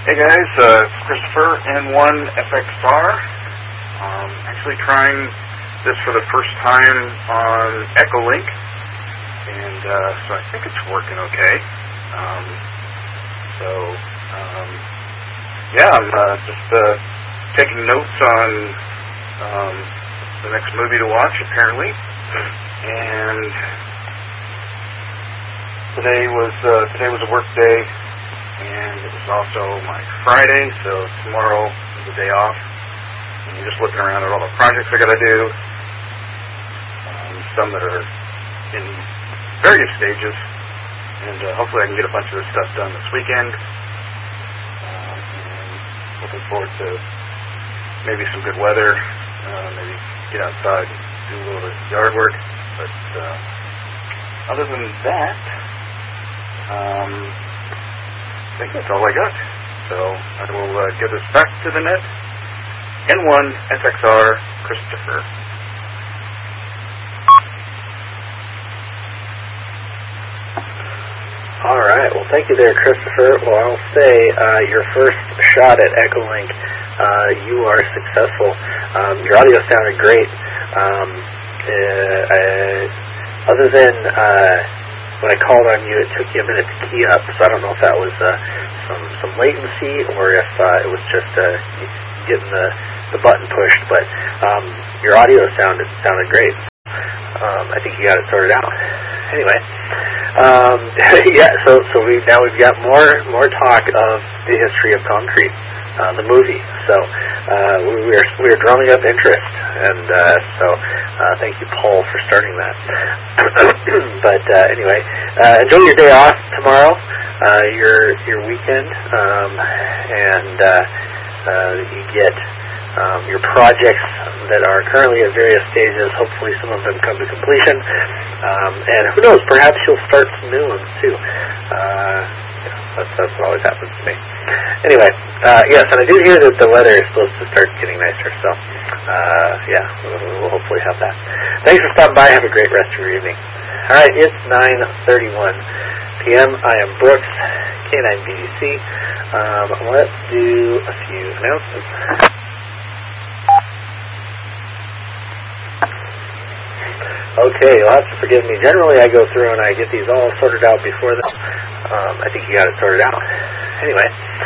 Hey guys, it's Christopher N1FXR. Actually trying this for the first time on Echolink, and so I think it's working okay. I'm just taking notes on the next movie to watch, apparently. And today was a work day. And it was also my Friday, so tomorrow is a day off. And I'm just looking around at all the projects I got to do. Some that are in various stages. And hopefully I can get a bunch of this stuff done this weekend. And looking forward to maybe some good weather. Maybe get outside and do a little bit of yard work. But other than that, I think that's all I got. So I will give this back to the net. N1FXR Christopher. All right. Well, thank you there, Christopher. Well, I'll say your first shot at Echolink, you are successful. Your audio sounded great. Other than when I called on you, it took you a minute to key up, so I don't know if that was some latency or if it was just getting the button pushed, but your audio sounded great. I think you got it sorted out. Anyway, yeah. So we've got more talk of the history of concrete, the movie. So we are drumming up interest, and so thank you, Paul, for starting that. But anyway, enjoy your day off tomorrow, your weekend, and you get your projects that are currently at various stages. Hopefully some of them come to completion. And who knows, perhaps you'll start some new ones too. That's what always happens to me. Anyway, yes, and I did hear that the weather is supposed to start getting nicer, so we'll hopefully have that. Thanks for stopping by. Have a great rest of your evening. Alright, it's 9:31 p.m. I am Brooks, K9BDC. Let's do a few announcements. Okay, you'll have to forgive me. Generally, I go through and I get these all sorted out before this. I think you got it sorted out. Anyway,